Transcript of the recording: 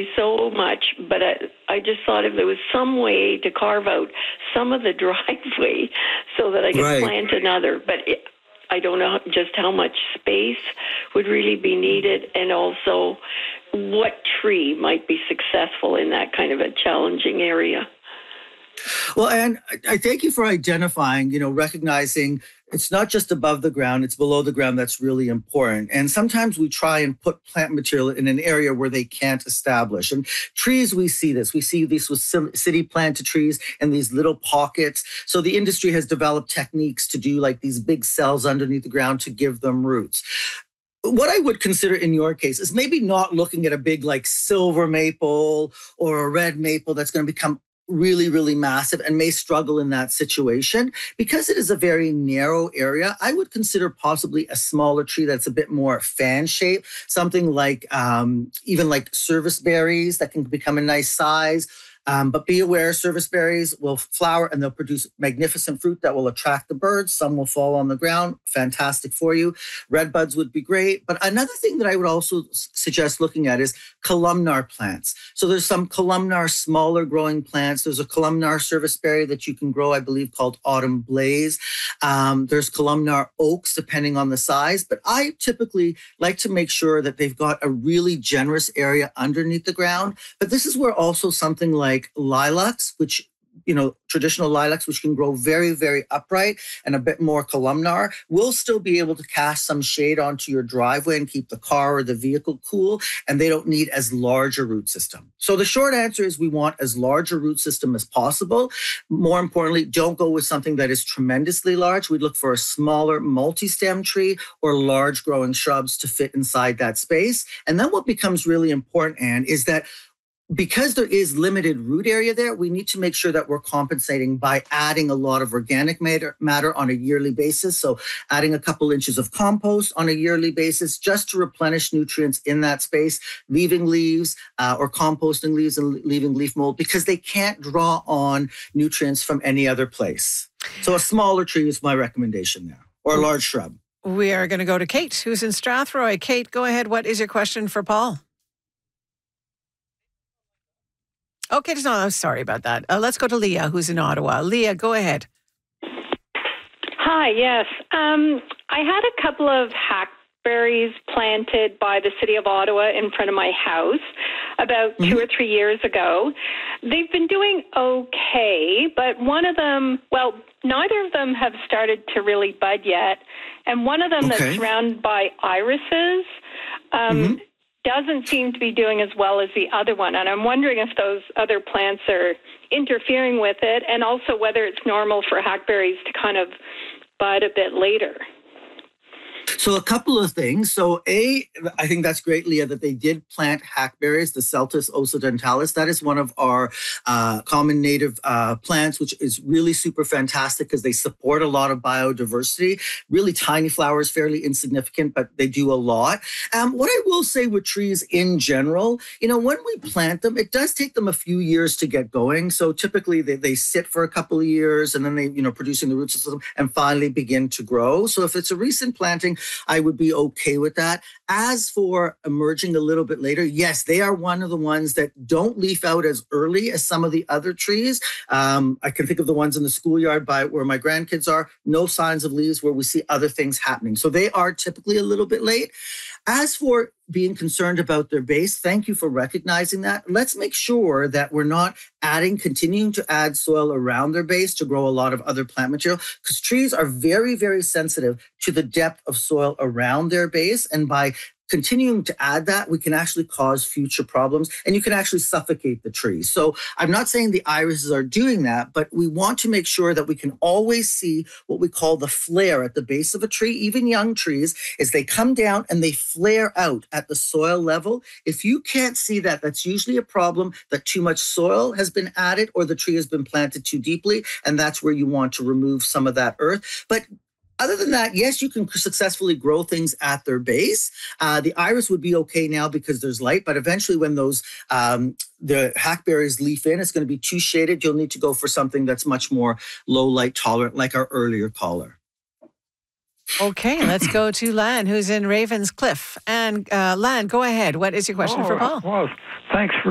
you so much, but I just thought if there was some way to carve out some of the driveway so that I could plant another. But I don't know just how much space would really be needed, and also what tree might be successful in that kind of a challenging area. Well, and I thank you for identifying, recognizing it's not just above the ground, it's below the ground that's really important. And sometimes we try and put plant material in an area where they can't establish. And trees, we see this. We see this with city planted trees in these little pockets. So the industry has developed techniques to do like these big cells underneath the ground to give them roots. What I would consider in your case is maybe not looking at a big like silver maple or a red maple that's going to become really, really massive and may struggle in that situation. Because it is a very narrow area, I would consider possibly a smaller tree that's a bit more fan shaped, something like even like service berries that can become a nice size. But be aware, service berries will flower and they'll produce magnificent fruit that will attract the birds. Some will fall on the ground. Fantastic for you. Red buds would be great. But another thing that I would also suggest looking at is columnar plants. So there's some columnar smaller growing plants. There's a columnar service berry that you can grow, I believe, called Autumn Blaze. There's columnar oaks, depending on the size. But I typically like to make sure that they've got a really generous area underneath the ground. But this is where also something like lilacs, which, traditional lilacs, which can grow very, very upright and a bit more columnar, will still be able to cast some shade onto your driveway and keep the car or the vehicle cool, and they don't need as large a root system. So the short answer is we want as large a root system as possible. More importantly, don't go with something that is tremendously large. We'd look for a smaller multi-stem tree or large growing shrubs to fit inside that space. And then what becomes really important, Anne, is that because there is limited root area there, we need to make sure that we're compensating by adding a lot of organic matter on a yearly basis. So adding a couple inches of compost on a yearly basis just to replenish nutrients in that space, leaving leaves or composting leaves and leaving leaf mold because they can't draw on nutrients from any other place. So a smaller tree is my recommendation there, or a large shrub. We are going to go to Kate, who's in Strathroy. Kate, go ahead. What is your question for Paul? Okay, no, I'm sorry about that. Let's go to Leah, who's in Ottawa. Leah, go ahead. Hi, yes. I had a couple of hackberries planted by the City of Ottawa in front of my house about 2 or 3 years ago. They've been doing okay, but one of them, well, neither of them have started to really bud yet. And one of them that's surrounded by irises doesn't seem to be doing as well as the other one. And I'm wondering if those other plants are interfering with it, and also whether it's normal for hackberries to kind of bud a bit later. So a couple of things. So I think that's great, Leah, that they did plant hackberries, the Celtis occidentalis. That is one of our common native plants, which is really super fantastic because they support a lot of biodiversity. Really tiny flowers, fairly insignificant, but they do a lot. What I will say with trees in general, when we plant them, it does take them a few years to get going. So typically they sit for a couple of years and then they, producing the root system and finally begin to grow. So if it's a recent planting, I would be okay with that. As for emerging a little bit later, yes, they are one of the ones that don't leaf out as early as some of the other trees. I can think of the ones in the schoolyard by where my grandkids are, no signs of leaves where we see other things happening. So they are typically a little bit late. As for being concerned about their base, thank you for recognizing that. Let's make sure that we're not continuing to add soil around their base to grow a lot of other plant material, because trees are very, very sensitive to the depth of soil around their base. And by continuing to add that, we can actually cause future problems and you can actually suffocate the tree. So I'm not saying the irises are doing that, but we want to make sure that we can always see what we call the flare at the base of a tree. Even young trees, is they come down and they flare out at the soil level. If you can't see that, that's usually a problem that too much soil has been added or the tree has been planted too deeply. And that's where you want to remove some of that earth. But other than that, yes, you can successfully grow things at their base. The iris would be okay now because there's light, but eventually when those the hackberries leaf in, it's going to be too shaded. You'll need to go for something that's much more low light tolerant, like our earlier caller. Okay, let's go to Lan, who's in Ravenscliffe. And Lan, go ahead. What is your question for Paul? Well, thanks for